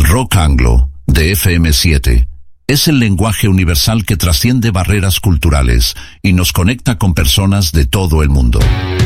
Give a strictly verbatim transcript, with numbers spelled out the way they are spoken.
Rock Anglo, de F M siete, es el lenguaje universal que trasciende barreras culturales y nos conecta con personas de todo el mundo.